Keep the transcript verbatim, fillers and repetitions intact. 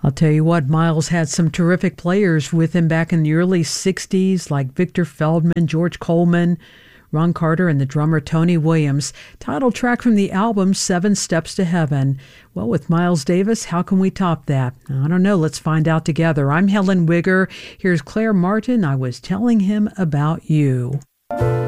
I'll tell you what, Miles had some terrific players with him back in the early sixties, like Victor Feldman, George Coleman, Ron Carter, and the drummer Tony Williams. Title track from the album, Seven Steps to Heaven. Well, with Miles Davis, how can we top that? I don't know. Let's find out together. I'm Helen Wigger. Here's Claire Martin. I was telling him about you.